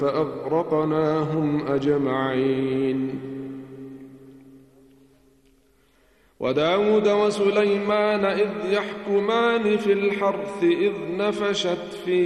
فأغرقناهم أجمعين. وداود وسليمان إذ يحكمان في الحرث إذ نفشت فيه